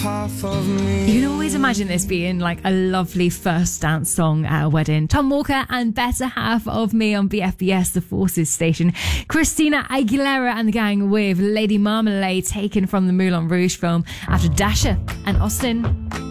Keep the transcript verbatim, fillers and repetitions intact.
half of me. You can always imagine this being like a lovely first dance song at a wedding. Tom Walker and Better Half of Me on B F B S, the Forces station. Christina Aguilera and the gang with Lady Marmalade, taken from the Moulin Rouge film after Dasha and Austin.